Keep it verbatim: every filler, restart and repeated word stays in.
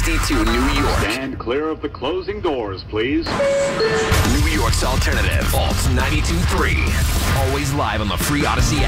fifty-two New York. Stand clear of the closing doors, please. New York's alternative. Alt ninety-two point three. Always live on the free Odyssey app.